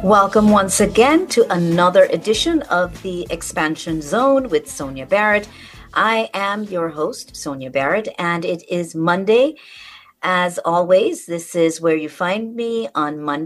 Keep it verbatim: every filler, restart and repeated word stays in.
Welcome once again to another edition of the Expansion Zone with Sonia Barrett. I am your host, Sonia Barrett, and it is Monday. As always, this is where you find me on Monday.